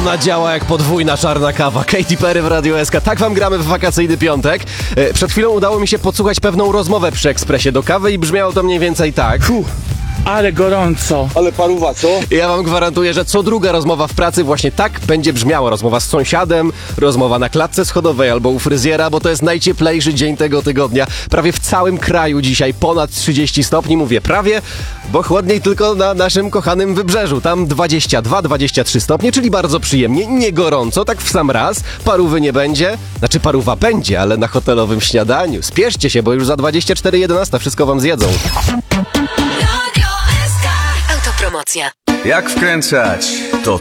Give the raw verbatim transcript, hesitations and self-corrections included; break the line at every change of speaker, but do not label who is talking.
Ona działa jak podwójna czarna kawa. Katy Perry w Radiu S K. Tak wam gramy w wakacyjny piątek. Przed chwilą udało mi się podsłuchać pewną rozmowę przy ekspresie do kawy i brzmiało to mniej więcej tak.
Fuh, ale gorąco.
Ale paruwa, co?
Ja wam gwarantuję, że co druga rozmowa w pracy właśnie tak będzie brzmiała. Rozmowa z sąsiadem, rozmowa na klatce schodowej albo u fryzjera, bo to jest najcieplejszy dzień tego tygodnia. Prawie w całym kraju dzisiaj ponad trzydzieści stopni. Mówię prawie, bo chłodniej tylko na naszym kochanym Wybrzeżu. Tam dwadzieścia dwa dwadzieścia trzy stopnie, czyli bardzo przyjemnie, nie gorąco, tak w sam raz. Parówy nie będzie. Znaczy parówa będzie, ale na hotelowym śniadaniu. Spieszcie się, bo już za dwadzieścia cztery jedenaście wszystko wam zjedzą.
Autopromocja.
Jak wkręcać? To